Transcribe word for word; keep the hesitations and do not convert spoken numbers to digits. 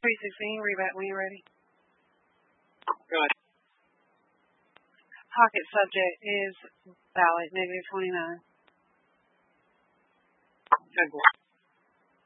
three sixteen, read back when you're ready. Go ahead. Pocket subject is ballot, negative twenty-nine. ten four.